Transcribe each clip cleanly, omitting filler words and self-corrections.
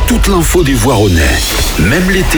toute l'info des Voironnais. Même l'été,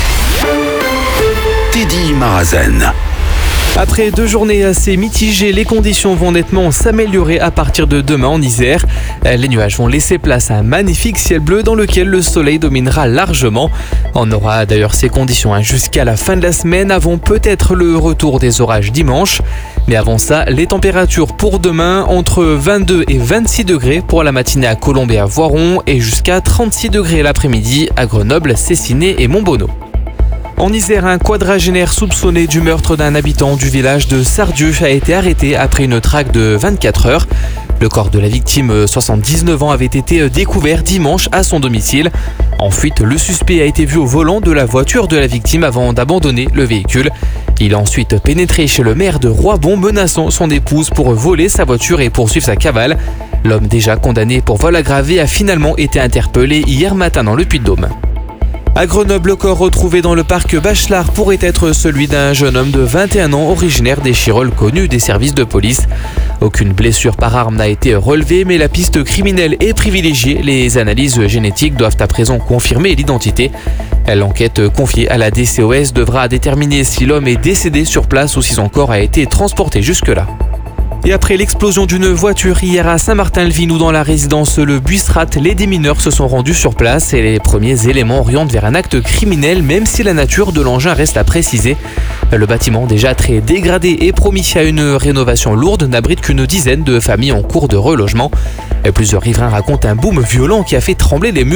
Teddy Marazen. Après 2 journées assez mitigées, les conditions vont nettement s'améliorer à partir de demain en Isère. Les nuages vont laisser place à un magnifique ciel bleu dans lequel le soleil dominera largement. On aura d'ailleurs ces conditions jusqu'à la fin de la semaine, avant peut-être le retour des orages dimanche. Mais avant ça, les températures pour demain, entre 22 et 26 degrés pour la matinée à Colombes et à Voiron, et jusqu'à 36 degrés l'après-midi à Grenoble, Cessiné et Montbonneau. En Isère, un quadragénaire soupçonné du meurtre d'un habitant du village de Sardieu a été arrêté après une traque de 24 heures. Le corps de la victime, 79 ans, avait été découvert dimanche à son domicile. En fuite, le suspect a été vu au volant de la voiture de la victime avant d'abandonner le véhicule. Il a ensuite pénétré chez le maire de Roibon, menaçant son épouse pour voler sa voiture et poursuivre sa cavale. L'homme déjà condamné pour vol aggravé a finalement été interpellé hier matin dans le Puy-de-Dôme. À Grenoble, le corps retrouvé dans le parc Bachelard pourrait être celui d'un jeune homme de 21 ans originaire d'Échirolles, connu des services de police. Aucune blessure par arme n'a été relevée, mais la piste criminelle est privilégiée. Les analyses génétiques doivent à présent confirmer l'identité. L'enquête confiée à la DCOS devra déterminer si l'homme est décédé sur place ou si son corps a été transporté jusque-là. Et après l'explosion d'une voiture hier à Saint-Martin-le-Vinou dans la résidence Le Buissrat, les démineurs se sont rendus sur place et les premiers éléments orientent vers un acte criminel, même si la nature de l'engin reste à préciser. Le bâtiment, déjà très dégradé et promis à une rénovation lourde, n'abrite qu'une dizaine de familles en cours de relogement. Plusieurs riverains racontent un boom violent qui a fait trembler les murs.